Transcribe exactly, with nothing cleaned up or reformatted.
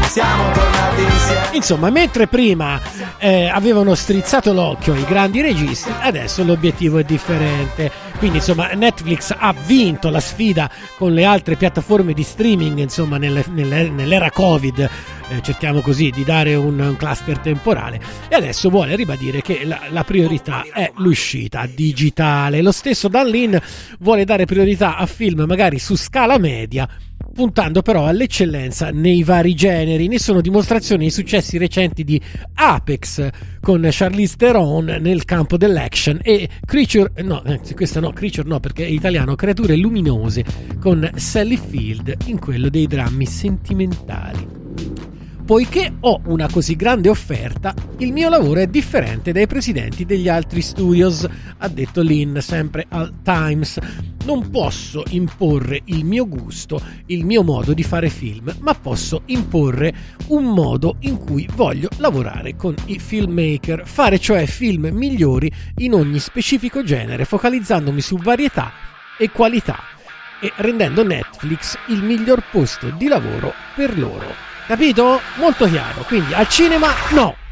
siamo tornati insieme. Insomma, mentre prima eh, avevano strizzato l'occhio ai grandi registi, adesso l'obiettivo è differente. Quindi insomma Netflix ha vinto la sfida con le altre piattaforme di streaming, insomma nelle, nelle, nell'era Covid, eh, cerchiamo così di dare un, un cluster temporale, e adesso vuole ribadire che la, la priorità è l'uscita digitale. Lo stesso Dan Lin vuole dare priorità a film magari su scala media, puntando però all'eccellenza nei vari generi. Ne sono dimostrazioni i successi recenti di Apex con Charlize Theron nel campo dell'action e Creature no, anzi questa no, Creature no perché è italiano, Creature luminose con Sally Field in quello dei drammi sentimentali. Poiché ho una così grande offerta, il mio lavoro è differente dai presidenti degli altri studios, ha detto Lin sempre al Times. Non posso imporre il mio gusto, il mio modo di fare film, ma posso imporre un modo in cui voglio lavorare con i filmmaker, fare cioè film migliori in ogni specifico genere, focalizzandomi su varietà e qualità e rendendo Netflix il miglior posto di lavoro per loro. Capito? Molto chiaro. Quindi al cinema no.